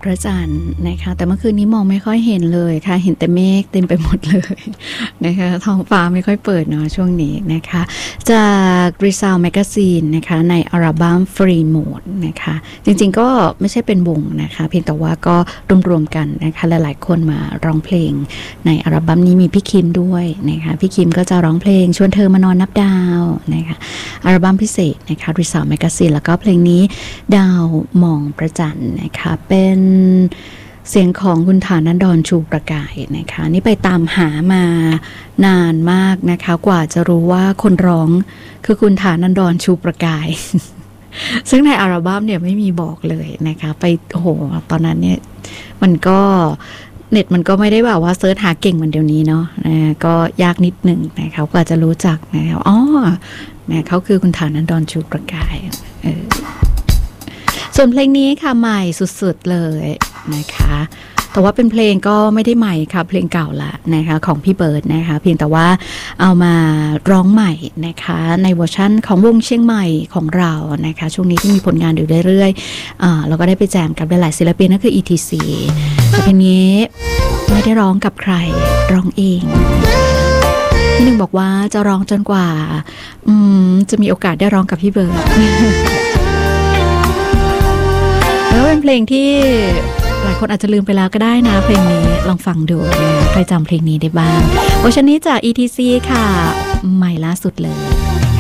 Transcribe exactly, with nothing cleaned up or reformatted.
พระจันทร์นะคะแต่เมื่อคืนนี้มองไม่ค่อยเห็นเลยค่ะเห็นแต่เมฆเต็มไปหมดเลยนะคะท้องฟ้าไม่ค่อยเปิดเนาะช่วงนี้นะคะจาก Resound Magazine นะคะในอัลบั้ม Free Mode นะคะจริงๆก็ไม่ใช่เป็นวงนะคะเพียงแต่ว่าก็รวมๆกันนะคะหลายๆคนมาร้องเพลงในอัลบั้มนี้มีพี่คิมด้วยนะคะพี่คิมก็จะร้องเพลงชวนเธอมานอนนับดาวนะคะอัลบั้มพิเศษนะคะ Resound Magazine แล้วก็เพลงนี้ดาวมองประจันทร์นะคะเป็นเสียงของคุณฐานันดรชูประกายนะคะนี่ไปตามหามานานมากนะคะกว่าจะรู้ว่าคนร้องคือคุณฐานันดรชูประกาย ซึ่งในอัลบั้มเนี่ยไม่มีบอกเลยนะคะไปโอ้โหตอนนั้นเนี่ยมันก็เน็ตมันก็ไม่ได้แบบว่าเซิร์ชหาเก่งเหมือนเดี๋ยวนี้เนาะนะก็ยากนิดหนึ่งนะคะกว่าจะรู้จักนะคะอ๋อนะเขาคือคุณฐานันดรชูประกายเออส่วนเพลงนี้ค่ะใหม่สุดๆเลยนะคะแต่ว่าเป็นเพลงก็ไม่ได้ใหม่ค่ะเพลงเก่าละนะคะของพี่เบิร์ดนะคะเพียงแต่ว่าเอามาร้องใหม่นะคะในเวอร์ชั่นของวงเชียงใหม่ของเรานะคะช่วงนี้ที่มีผลงานอยู่เรื่อยๆอ่าเราก็ได้ไปแจมกับหลายศิลปินนั่นคือ อี ที ซี แต่เพลงนี้ไม่ได้ร้องกับใครร้องเองพี่หนึ่งบอกว่าจะร้องจนกว่าอืมจะมีโอกาสได้ร้องกับพี่เบิร์ดแล้วเป็นเพลงที่หลายคนอาจจะลืมไปแล้วก็ได้นะเพลงนี้ลองฟังดูนะใครจำเพลงนี้ได้บ้างเวอร์ชันนี้จาก อี ที ซี ค่ะใหม่ล่าสุดเลย